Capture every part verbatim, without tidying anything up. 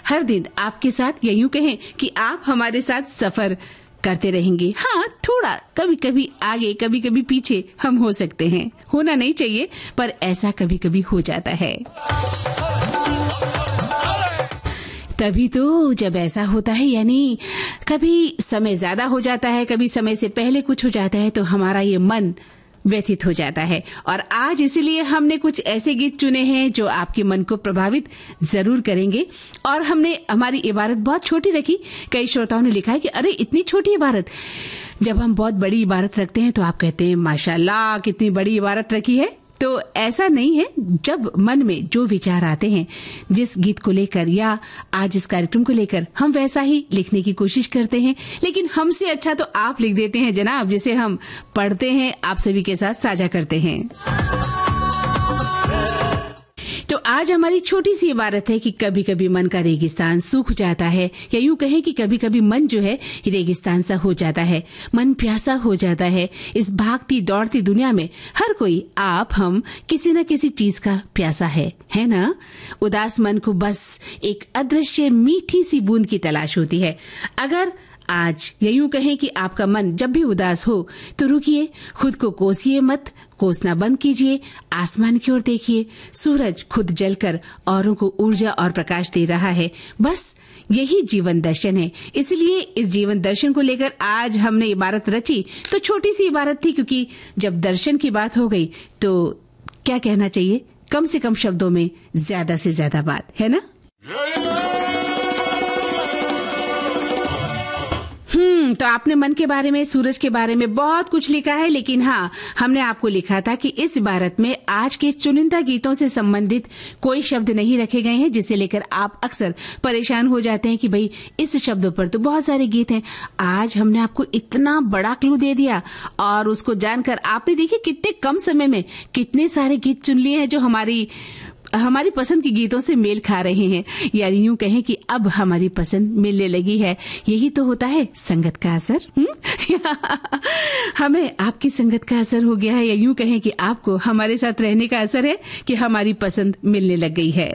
हर दिन आपके साथ, या यूं कहें कि आप हमारे साथ सफर करते रहेंगे। हाँ, थोड़ा कभी कभी आगे कभी कभी पीछे हम हो सकते हैं, होना नहीं चाहिए, पर ऐसा कभी कभी हो जाता है। तभी तो जब ऐसा होता है, यानी कभी समय ज्यादा हो जाता है, कभी समय से पहले कुछ हो जाता है, तो हमारा ये मन व्यथित हो जाता है। और आज इसीलिए हमने कुछ ऐसे गीत चुने हैं जो आपके मन को प्रभावित जरूर करेंगे। और हमने हमारी इबारत बहुत छोटी रखी। कई श्रोताओं ने लिखा है कि अरे इतनी छोटी इबारत। जब हम बहुत बड़ी इबारत रखते हैं तो आप कहते हैं माशाल्लाह कितनी बड़ी इबारत रखी है। तो ऐसा नहीं है। जब मन में जो विचार आते हैं जिस गीत को लेकर या आज इस कार्यक्रम को लेकर, हम वैसा ही लिखने की कोशिश करते हैं। लेकिन हमसे अच्छा तो आप लिख देते हैं जनाब, जिसे हम पढ़ते हैं, आप सभी के साथ साझा करते हैं। तो आज हमारी छोटी सी इबारत है कि कभी कभी मन का रेगिस्तान सूख जाता है, या यूं कहें कि कभी कभी मन जो है रेगिस्तान सा हो जाता है, मन प्यासा हो जाता है। इस भागती दौड़ती दुनिया में हर कोई, आप हम, किसी न किसी चीज का प्यासा है, है ना? उदास मन को बस एक अदृश्य मीठी सी बूंद की तलाश होती है। अगर आज या यूं कहें कि आपका मन जब भी उदास हो तो रुकिए, खुद को कोसिए मत, कोसना बंद कीजिए, आसमान की ओर देखिए। सूरज खुद जलकर औरों को ऊर्जा और प्रकाश दे रहा है। बस यही जीवन दर्शन है। इसलिए इस जीवन दर्शन को लेकर आज हमने इबारत रची। तो छोटी सी इबारत थी, क्योंकि जब दर्शन की बात हो गई तो क्या कहना चाहिए, कम से कम शब्दों में ज्यादा से ज्यादा बात, है ना? हम्म तो आपने मन के बारे में, सूरज के बारे में बहुत कुछ लिखा है। लेकिन हाँ, हमने आपको लिखा था कि इस इबारत में आज के चुनिंदा गीतों से संबंधित कोई शब्द नहीं रखे गए हैं, जिसे लेकर आप अक्सर परेशान हो जाते हैं कि भाई इस शब्दों पर तो बहुत सारे गीत हैं। आज हमने आपको इतना बड़ा क्लू दे दिया, और उसको जानकर आपने देखिए कितने कम समय में कितने सारे गीत चुन लिए हैं जो हमारी हमारी पसंद के गीतों से मेल खा रहे हैं। यानी यूं कहें कि अब हमारी पसंद मिलने लगी है। यही तो होता है संगत का असर। हमें आपकी संगत का असर हो गया है, या यूं कहें कि आपको हमारे साथ रहने का असर है कि हमारी पसंद मिलने लग गई है।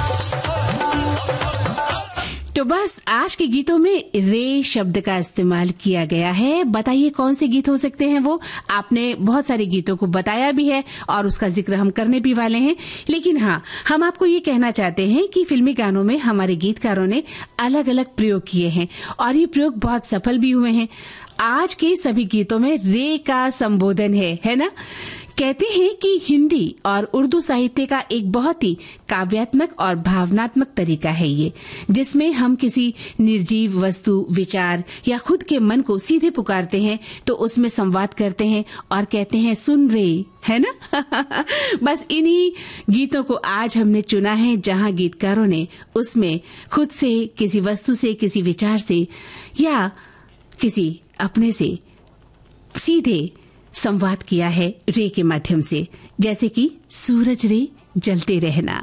तो बस आज के गीतों में रे शब्द का इस्तेमाल किया गया है। बताइए कौन से गीत हो सकते हैं वो? आपने बहुत सारे गीतों को बताया भी है और उसका जिक्र हम करने भी वाले हैं। लेकिन हाँ, हम आपको ये कहना चाहते हैं कि फिल्मी गानों में हमारे गीतकारों ने अलग अलग प्रयोग किए हैं, और ये प्रयोग बहुत सफल भी हुए हैं। आज के सभी गीतों में रे का संबोधन है, है ना? कहते हैं कि हिंदी और उर्दू साहित्य का एक बहुत ही काव्यात्मक और भावनात्मक तरीका है ये, जिसमें हम किसी निर्जीव वस्तु, विचार या खुद के मन को सीधे पुकारते हैं, तो उसमें संवाद करते हैं और कहते हैं सुन रे, है ना? बस इन्हीं गीतों को आज हमने चुना है, जहां गीतकारों ने उसमें खुद से, किसी वस्तु से, किसी विचार से या किसी अपने से सीधे संवाद किया है रे के माध्यम से, जैसे कि सूरज रे जलते रहना।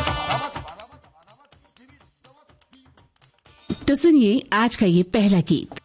तो सुनिए आज का ये पहला गीत।